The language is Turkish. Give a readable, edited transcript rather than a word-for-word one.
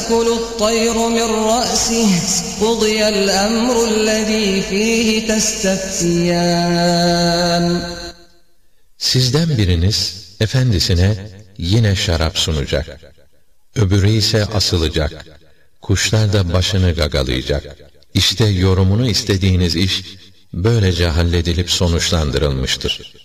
تأكل الطير من رأسه قضي الأمر الذي فيه تستفتيان. Sizden biriniz efendisine yine şarap sunacak. Öbürü ise asılacak. Kuşlar da başını gagalayacak. İşte yorumunu istediğiniz iş böylece halledilip sonuçlandırılmıştır.